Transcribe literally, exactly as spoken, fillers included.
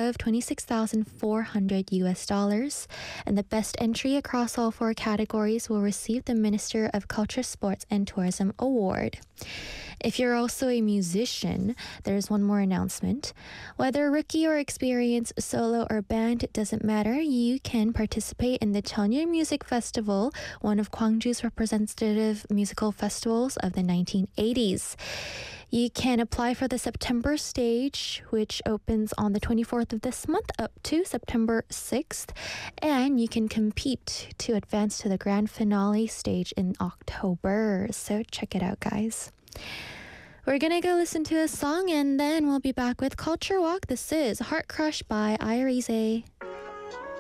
of twenty-six thousand four hundred U S dollars. And the best entry across all four categories will receive the Minister of Culture, Sports and Tourism Award. If you're also a musician, there's one more announcement. Whether rookie or experienced, solo or band, it doesn't matter. You can participate in the Cheonil Music Festival, one of Gwangju's representative musical festivals of the nineteen eighties. You can apply for the September stage, which opens on the twenty-fourth of this month up to September sixth. And you can compete to advance to the grand finale stage in October. So check it out, guys. We're gonna go listen to a song and then we'll be back with Culture Walk. This is Heart Crush by Irise.